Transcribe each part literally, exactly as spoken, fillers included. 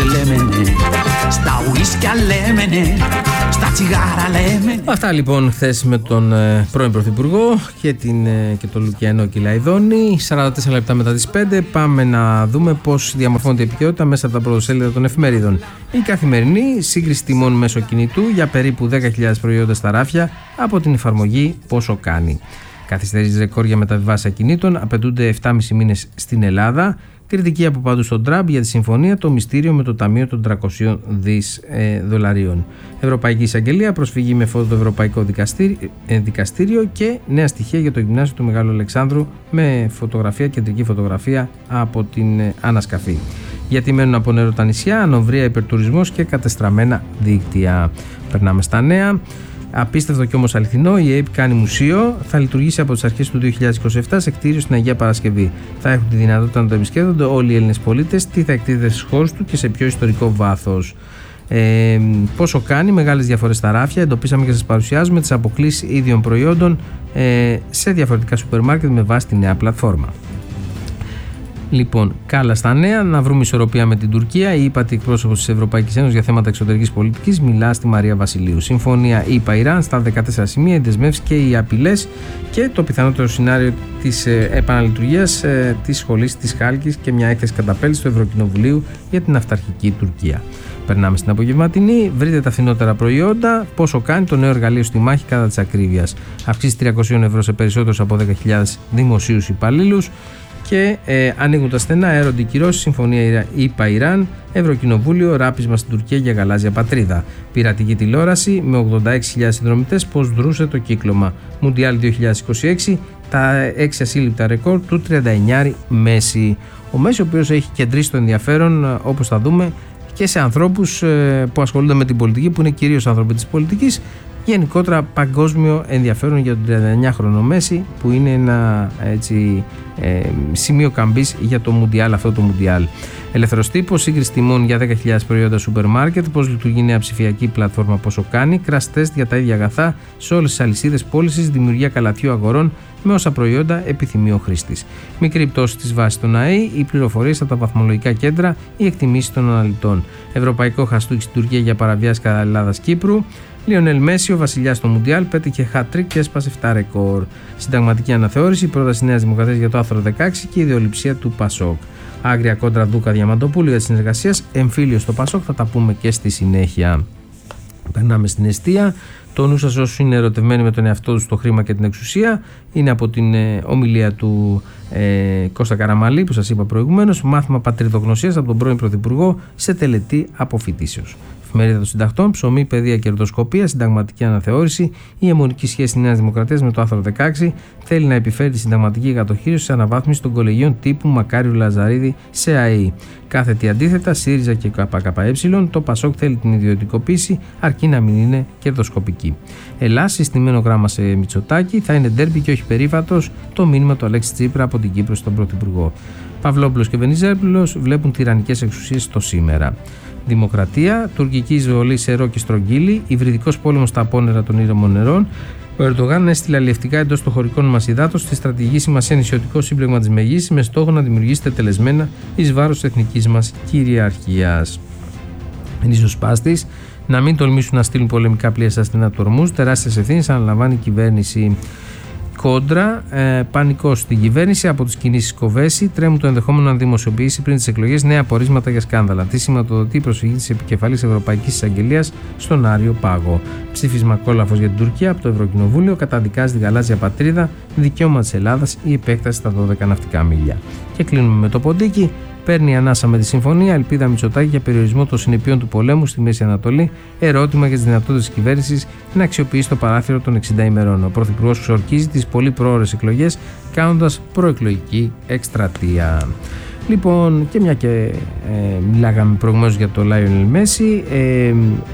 λέμε ναι. Στα ουίσκια λέμε ναι. Στα τσιγάρα λέμε. Αυτά λοιπόν χθες με τον ε, πρώην Πρωθυπουργό και, την, ε, και τον Λουκιανό Κυλαϊδόνη. σαράντα τέσσερα λεπτά μετά τις πέντε πάμε να δούμε πώς διαμορφώνεται η επικαιρότητα μέσα από τα πρωτοσέλιδα των εφημερίδων. Η Καθημερινή, σύγκριση τιμών μέσω κινητού για περίπου δέκα χιλιάδες προϊόντα στα ράφια από την εφαρμογή Πόσο Κάνει. Καθυστερήσεις ρεκόρ για μεταβιβάσεις ακινήτων, απαιτούνται επτά κόμμα πέντε μήνες στην Ελλάδα. Κριτική από παντού στον Τραμπ για τη συμφωνία, το μυστήριο με το Ταμείο των τριακόσια δις ε, δολαρίων. Ευρωπαϊκή Εισαγγελία, προσφυγή με φόντο το Ευρωπαϊκό Δικαστήριο, ε, Δικαστήριο και νέα στοιχεία για το γυμνάσιο του Μεγάλου Αλεξάνδρου με φωτογραφία, κεντρική φωτογραφία από την ε, ανασκαφή. Γιατί μένουν από νερό τα νησιά, ανοβρία, υπερτουρισμός και κατεστραμμένα δίκτυα. Περνάμε στα νέα. Απίστευτο και όμως αληθινό, η ΑΕΠ κάνει μουσείο. Θα λειτουργήσει από τις αρχές του δύο χιλιάδες είκοσι επτά σε κτίριο στην Αγία Παρασκευή. Θα έχουν τη δυνατότητα να το επισκέπτονται όλοι οι Έλληνες πολίτες, τι θα εκτίθεται στις χώρες του και σε ποιο ιστορικό βάθος. Ε, πόσο κάνει, μεγάλες διαφορές στα ράφια. Εντοπίσαμε και σας παρουσιάζουμε τις αποκλίσεις ίδιων προϊόντων ε, σε διαφορετικά σούπερ μάρκετ με βάση τη νέα πλατφόρμα. Λοιπόν, κάλα στα νέα, να βρούμε ισορροπία με την Τουρκία. Η ύπατη εκπρόσωπος της Ευρωπαϊκής Ένωσης για θέματα εξωτερικής πολιτικής μιλά στη Μαρία Βασιλείου. Συμφωνία ΗΠΑ-Ιράν στα δεκατέσσερα σημεία, οι δεσμεύσεις και οι απειλές και το πιθανότερο σενάριο της ε, επαναλειτουργίας ε, της σχολής της Χάλκης και μια έκθεση καταπέλτης του Ευρωκοινοβουλίου για την αυταρχική Τουρκία. Περνάμε στην απογευματινή. Βρείτε τα φθηνότερα προϊόντα. Πόσο κάνει το νέο εργαλείο στη μάχη κατά της ακρίβειας. Αυξήσει τριακόσια ευρώ σε περισσότερους από δέκα χιλιάδες δημοσίους υπαλλήλους. Και ε, ανοίγουν τα στενά, έρονται οι κυρώσεις, συμφωνία ΗΠΑ-Ιράν, Ευρωκοινοβούλιο, ράπισμα στην Τουρκία για γαλάζια πατρίδα. Πειρατική τηλεόραση με ογδόντα έξι χιλιάδες συνδρομητές, πώς δρούσε το κύκλωμα. Μουντιάλ δύο χιλιάδες είκοσι έξι, τα έξι ασύλληπτα ρεκόρ του τριανταεννιάρη Μέση. Ο Μέση, ο οποίος έχει κεντρήσει το ενδιαφέρον, όπως θα δούμε, και σε ανθρώπους ε, που ασχολούνται με την πολιτική, που είναι κυρίως άνθρωποι της πολιτικής. Γενικότερα παγκόσμιο ενδιαφέρον για τον τριανταεννιάχρονο Μέση, που είναι ένα έτσι, ε, σημείο καμπής για το Μουντιάλ, αυτό το Μουντιάλ. Ελεύθερος τύπος, σύγκριση τιμών για δέκα χιλιάδες προϊόντα σούπερ μάρκετ, πώς λειτουργεί η νέα ψηφιακή πλατφόρμα Πόσο Κάνει, crash test για τα ίδια αγαθά σε όλες τις αλυσίδες πώλησης, δημιουργία καλαθιού αγορών με όσα προϊόντα επιθυμεί ο χρήστης. Μικρή πτώση της βάσης των ΑΕ, οι πληροφορίες από τα βαθμολογικά κέντρα, οι εκτιμήσεις των αναλυτών. Ευρωπαϊκό χαστούκι στην Τουρκία για παραβιάσεις κατά Ελλάδα-Κύπρου. Λιονέλ Μέση, ο βασιλιάς στο Μουντιάλ, πέτυχε hat-trick και έσπασε επτά ρεκόρ. Συνταγματική αναθεώρηση, πρόταση Νέας Δημοκρατίας για το άρθρο δεκαέξι και η ιδεολειψία του Πασόκ. Άγρια κόντρα Δούκα Διαμαντοπούλου για τη συνεργασία, εμφύλιο στο Πασόκ, θα τα πούμε και στη συνέχεια. Περνάμε στην εστία. Το νου σας όσους είναι ερωτευμένοι με τον εαυτό τους, στο χρήμα και την εξουσία, είναι από την ε, ομιλία του ε, Κώστα Καραμαλή που σας είπα προηγουμένως. Μάθημα πατριδογνωσίας από τον πρώην Πρωθυπουργό σε τελετή αποφοιτήσεως. Εφημερίδα των Συντακτών, ψωμί, παιδεία, κερδοσκοπία, συνταγματική αναθεώρηση. Η αιμονική σχέση της Νέας Δημοκρατίας με το άρθρο δεκαέξι θέλει να επιφέρει τη συνταγματική κατοχήρωση σε αναβάθμιση των κολεγίων τύπου Μακάριου Λαζαρίδη σε ΑΕΗ. Κάθετη αντίθετα, ΣΥΡΙΖΑ και ΚΚΕ, το Πασόκ θέλει την ιδιωτικοποίηση, αρκεί να μην είναι κερδοσκοπική. Ελλάς, συστημένο γράμμα σε Μητσοτάκη, θα είναι ντέρμπι και όχι περίφατος, το μήνυμα του Αλέξη Τσίπρα από την Κύπρο στον Πρωθυπουργό. Παυλόπουλος και Βενιζέλος βλέπουν τυραννικές εξουσίες στο σήμερα. Δημοκρατία, τουρκική εισβολή σε Ρο και Στρογγύλη, υβριδικός πόλεμος στα απόνερα των ήρεμων νερών. Ο Ερντογάν έστειλε αλλιευτικά εντός των χωρικών μας υδάτων στη στρατηγική σημασία νησιωτικό σύμπλεγμα της Μεγής με στόχο να δημιουργήσει τετελεσμένα εις βάρος της εθνικής μας κυριαρχίας. Ριζοσπάστης, να μην τολμήσουν να στείλουν πολεμικά πλοία στα στενά του Ορμούζ, τεράστιες ευθύνες αναλαμβάνει η κυβέρνηση. Κόντρα, ε, πανικός στην κυβέρνηση από τις κινήσεις Κοβέση, τρέμουν το ενδεχόμενο να δημοσιοποιήσει πριν τις εκλογές νέα απορίσματα για σκάνδαλα. Τι σηματοδοτεί η προσφυγή της επικεφαλής Ευρωπαϊκής Εισαγγελίας στον Άριο Πάγο. Ψήφισμα κόλαφος για την Τουρκία από το Ευρωκοινοβούλιο, καταδικάζει τη γαλάζια πατρίδα, δικαίωμα της Ελλάδας, η επέκταση στα δώδεκα ναυτικά μίλια. Και κλείνουμε με το ποντίκι. Παίρνει ανάσα με τη συμφωνία, ελπίδα Μητσοτάκη για περιορισμό των συνεπειών του πολέμου στη Μέση Ανατολή, ερώτημα για τις δυνατότητες της κυβέρνησης να αξιοποιήσει το παράθυρο των εξήντα ημερών. Ο Πρωθυπουργός ξορκίζει τις πολύ πρόωρες εκλογές, κάνοντας προεκλογική εκστρατεία. Λοιπόν, και μια και ε, μιλάγαμε προηγουμένως για το Λάιονελ Μέση, ε,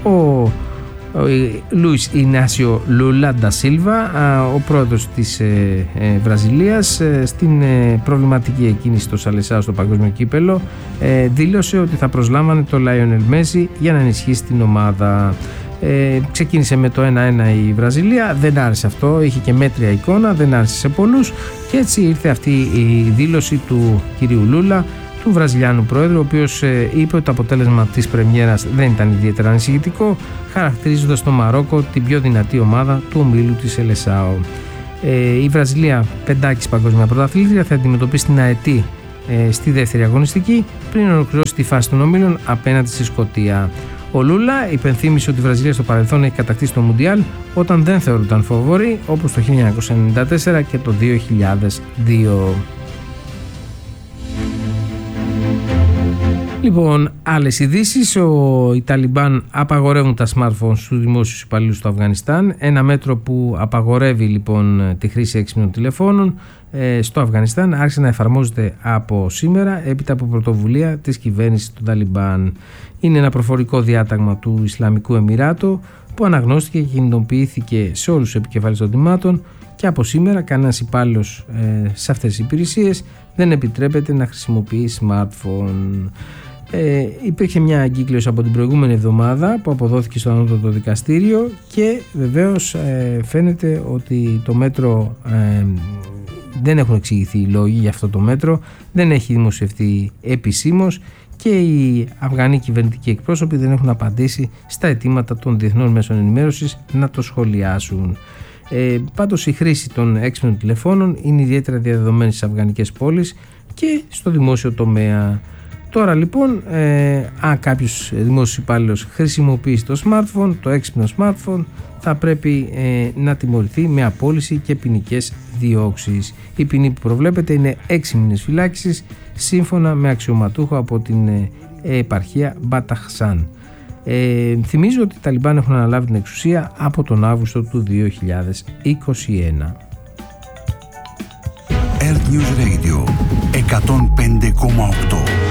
ο ο Λούις Ινάσιο Λούλα ντα Σίλβα, ο πρόεδρος της ε, ε, Βραζιλίας, ε, στην ε, προβληματική εκείνη στο Σαλεσάο στο παγκόσμιο κύπελο, ε, δήλωσε ότι θα προσλάμβανε το Λάιονελ Μέση για να ενισχύσει την ομάδα. Ε, ξεκίνησε με το ένα ένα η Βραζιλία, δεν άρεσε αυτό, είχε και μέτρια εικόνα, δεν άρεσε σε πολλούς και έτσι ήρθε αυτή η δήλωση του κυρίου Λούλα, του Βραζιλιάνου Πρόεδρου, ο οποίος ε, είπε ότι το αποτέλεσμα της πρεμιέρας δεν ήταν ιδιαίτερα ανησυχητικό, χαρακτηρίζοντας το Μαρόκο την πιο δυνατή ομάδα του ομίλου της Σελεσάο. Ε, η Βραζιλία, πεντάκης παγκόσμια πρωταθλήτρια, θα αντιμετωπίσει την ΑΕΤ ε, στη δεύτερη αγωνιστική πριν ολοκληρώσει τη φάση των ομίλων απέναντι στη Σκωτία. Ο Λούλα υπενθύμησε ότι η Βραζιλία στο παρελθόν έχει κατακτήσει το Μουντιάλ όταν δεν θεωρούνταν φαβορί, όπως το χίλια εννιακόσια ενενήντα τέσσερα και το δύο χιλιάδες δύο. Λοιπόν, άλλες ειδήσεις. Ο, οι Ταλιμπάν απαγορεύουν τα smartphones στους δημόσιους υπαλλήλους του Αφγανιστάν. Ένα μέτρο που απαγορεύει λοιπόν τη χρήση έξυπνων τηλεφώνων ε, στο Αφγανιστάν άρχισε να εφαρμόζεται από σήμερα έπειτα από πρωτοβουλία της κυβέρνησης των Ταλιμπάν. Είναι ένα προφορικό διάταγμα του Ισλαμικού Εμιράτου που αναγνώστηκε και κινητοποιήθηκε σε όλους τους επικεφαλείς των τμήματων και από σήμερα κανένας υπάλληλος ε, σε αυτές τις υπηρεσίες δεν επιτρέπεται να χρησιμοποιεί smartphone. Ε, υπήρχε μια εγκύκλειος από την προηγούμενη εβδομάδα που αποδόθηκε στο Ανώτατο Δικαστήριο και βεβαίως ε, φαίνεται ότι το μέτρο ε, δεν έχουν εξηγηθεί οι λόγοι για αυτό το μέτρο, δεν έχει δημοσιευτεί επισήμως και οι Αφγανοί κυβερνητικοί εκπρόσωποι δεν έχουν απαντήσει στα αιτήματα των διεθνών μέσων ενημέρωσης να το σχολιάσουν. Ε, πάντως η χρήση των έξυπνων τηλεφώνων είναι ιδιαίτερα διαδεδομένη στις αφγανικές πόλεις και στο δημόσιο τομέα. Τώρα λοιπόν, ε, αν κάποιος δημόσιος υπάλληλος χρησιμοποιήσει το smartphone, το έξυπνο smartphone, θα πρέπει ε, να τιμωρηθεί με απόλυση και ποινικές διώξεις. Η ποινή που προβλέπεται είναι έξι μήνες φυλάκισης σύμφωνα με αξιωματούχο από την ε, επαρχία Μπαταχσάν. Ε, θυμίζω ότι οι Ταλιμπάν έχουν αναλάβει την εξουσία από τον Αύγουστο του δύο χιλιάδες είκοσι ένα. Earth News Radio εκατόν πέντε κόμμα οκτώ.